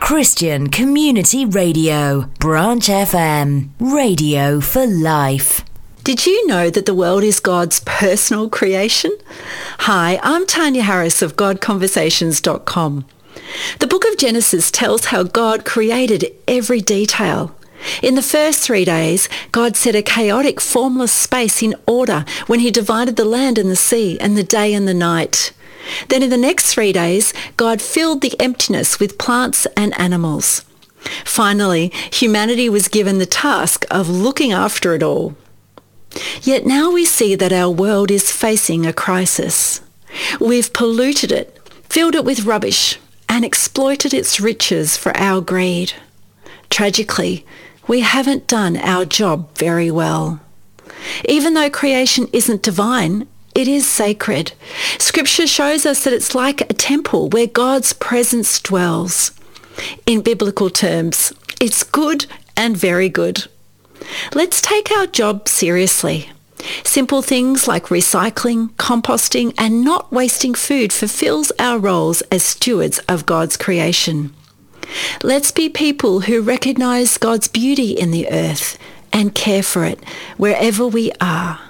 Christian Community Radio, Branch FM, radio for life. Did you know that the world is God's personal creation? Hi, I'm Tanya Harris of GodConversations.com. The book of Genesis tells how God created every detail. In the first 3 days, God set a chaotic, formless space in order when he divided the land and the sea and the day and the night. Then in the next 3 days, God filled the emptiness with plants and animals. Finally, humanity was given the task of looking after it all. Yet now we see that our world is facing a crisis. We've polluted it, filled it with rubbish, and exploited its riches for our greed. Tragically, we haven't done our job very well. Even though creation isn't divine, it is sacred. Scripture shows us that it's like a temple where God's presence dwells. In biblical terms, it's good and very good. Let's take our job seriously. Simple things like recycling, composting, and not wasting food fulfills our roles as stewards of God's creation. Let's be people who recognize God's beauty in the earth and care for it wherever we are.